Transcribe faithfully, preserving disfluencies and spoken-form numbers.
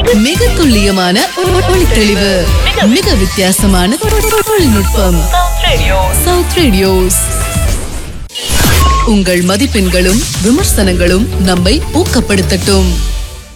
மிக துல்லியமான ஒளித்தெளிவு, மிக வித்தியாசமான தொழில்நுட்பம். South radios. உங்கள் மதிப்பெண்களும் விமர்சனங்களும் நம்மை ஊக்கப்படுத்தட்டும்.